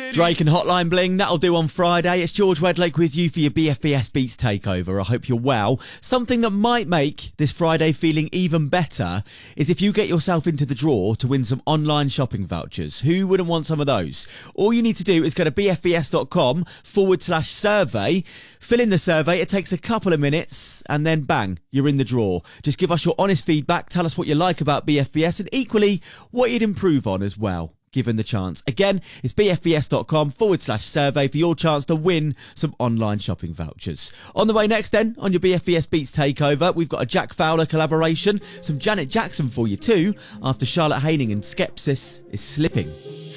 Drake and Hotline Bling, that'll do on Friday. It's George Wedlake with you for your BFBS Beats Takeover. I hope you're well. Something that might make this Friday feeling even better is if you get yourself into the draw to win some online shopping vouchers. Who wouldn't want some of those? All you need to do is go to bfbs.com/survey, fill in the survey. It takes a couple of minutes and then bang, you're in the draw. Just give us your honest feedback. Tell us what you like about BFBS and equally what you'd improve on as well, given the chance. Again, it's bfbs.com/survey for your chance to win some online shopping vouchers. On the way next then, on your BFBS Beats Takeover, we've got a Jack Fowler collaboration, some Janet Jackson for you too, after Charlotte Haining and Skepsis is Slipping.